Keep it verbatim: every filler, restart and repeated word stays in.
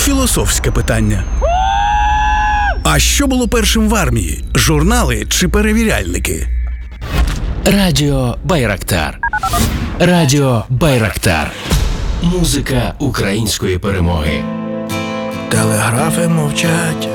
Філософське питання. А що було першим в армії? Журнали чи перевіряльники? Радіо Байрактар. Радіо Байрактар. Музика української перемоги. Телеграфи мовчать,